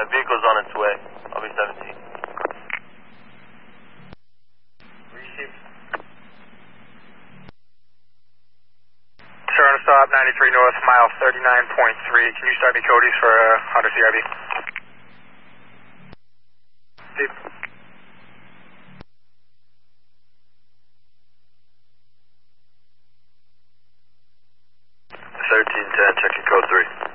vehicle's on its way. I'll be 17. Received. Sir, on a stop, 93 North, mile 39.3. Can you start me Cody's for Honda CRV? Deep. 1310, checking code 3.